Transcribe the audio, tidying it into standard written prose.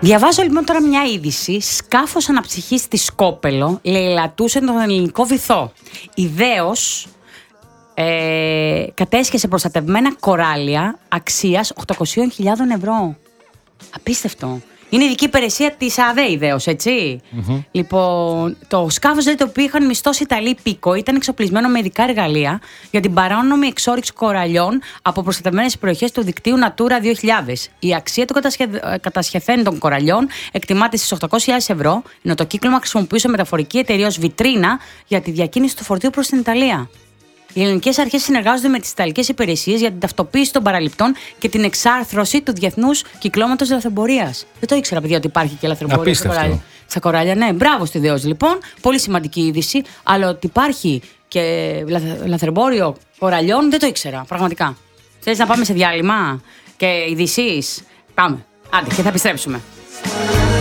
Διαβάζω λοιπόν τώρα μια είδηση. Σκάφος αναψυχής στη Σκόπελο λαιλατούσε τον ελληνικό βυθό. Ιδέως κατέσχεσε προστατευμένα κοράλια αξίας 800.000 ευρώ. Απίστευτο. Είναι ειδική υπηρεσία της ΑΔΕ, ιδέως, έτσι. Mm-hmm. Λοιπόν, το σκάφος το οποίο είχαν μισθώσει Ιταλοί πίκο ήταν εξοπλισμένο με ειδικά εργαλεία για την παράνομη εξόρυξη κοραλιών από προστατευμένες περιοχές του δικτύου Natura 2000. Η αξία των κατασχεθέντων κοραλιών εκτιμάται στις 800.000 ευρώ, ενώ το κύκλωμα χρησιμοποιούσε μεταφορική εταιρεία ως βιτρίνα για τη διακίνηση του φορτίου προς την Ιταλία. Οι ελληνικές αρχές συνεργάζονται με τις ιταλικές υπηρεσίες για την ταυτοποίηση των παραληπτών και την εξάρθρωση του διεθνούς κυκλώματος λαθρεμπορίας. Δεν το ήξερα, παιδιά, ότι υπάρχει και λαθρεμπορία στα κοράλια. Ναι, μπράβο στη ΔΕΟΣ, λοιπόν. Πολύ σημαντική είδηση. Αλλά ότι υπάρχει και λαθρεμπόριο κοραλιών δεν το ήξερα. Πραγματικά. Θέλεις να πάμε σε διάλειμμα και ειδήσεις? Πάμε. Άντε, και θα επιστρέψουμε.